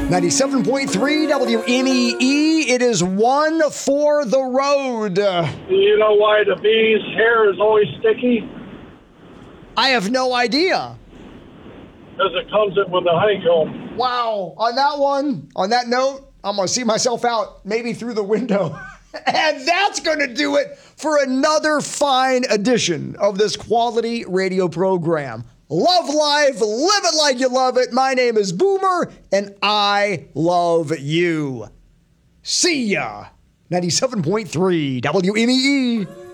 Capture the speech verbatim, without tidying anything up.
ninety-seven point three W M E E. It is one for the road. Do you know why the bee's hair is always sticky? I have no idea. Because it comes in with a honeycomb. Wow. On that one, on that note, I'm going to see myself out maybe through the window. And that's going to do it for another fine edition of this quality radio program. Love life, live it like you love it. My name is Boomer, and I love you. See ya. ninety-seven point three W M E E.